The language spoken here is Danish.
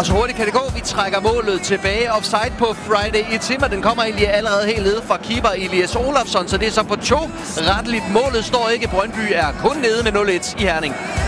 Og så hurtigt kan det gå. Vi trækker målet tilbage. Offside på Friday i Timmer. Den kommer egentlig allerede helt nede fra keeper Elias Olafsson, så det er så på 2 retteligt. Målet står ikke. Brøndby er kun nede med 0-1 i Herning.